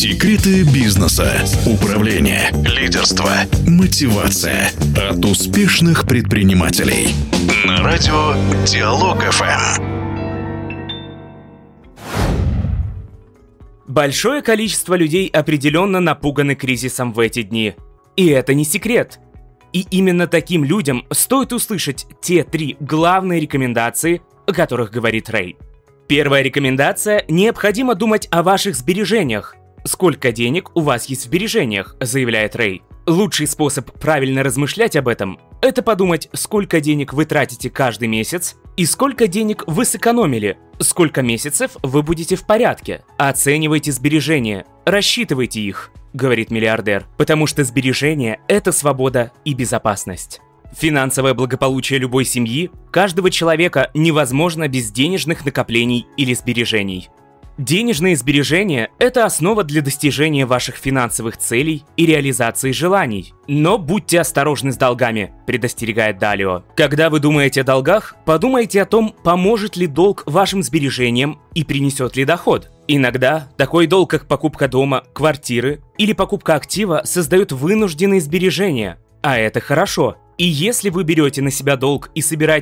Секреты бизнеса, управления, лидерства, мотивация от успешных предпринимателей. На радио Диалог ФМ. Большое количество людей определенно напуганы кризисом в эти дни. И это не секрет. И именно таким людям стоит услышать те 3 главные рекомендации, о которых говорит Рэй. Первая рекомендация – необходимо думать о ваших сбережениях. Сколько денег у вас есть в сбережениях, заявляет Рэй. Лучший способ правильно размышлять об этом – это подумать, сколько денег вы тратите каждый месяц и сколько денег вы сэкономили, сколько месяцев вы будете в порядке. Оценивайте сбережения, рассчитывайте их, говорит миллиардер, потому что сбережения – это свобода и безопасность. Финансовое благополучие любой семьи, каждого человека невозможно без денежных накоплений или сбережений. Денежные сбережения – это основа для достижения ваших финансовых целей и реализации желаний. Но будьте осторожны с долгами, предостерегает Далио. Когда вы думаете о долгах, подумайте о том, поможет ли долг вашим сбережениям и принесет ли доход. Иногда такой долг, как покупка дома, квартиры или покупка актива, создает вынужденные сбережения. А это хорошо. И если вы берете на себя долг и собираетесь